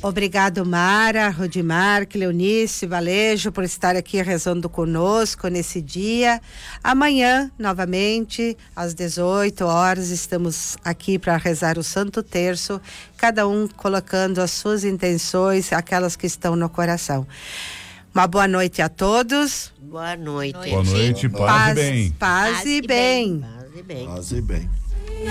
Obrigado, Mara, Rodimar, Cleonice, Valejo, por estar aqui rezando conosco nesse dia. Amanhã, novamente, às 18 horas, estamos aqui para rezar o Santo Terço, cada um colocando as suas intenções, aquelas que estão no coração. Uma boa noite a todos. Boa noite. Boa noite, paz e bem. Paz e bem. Paz e bem. Paz e bem.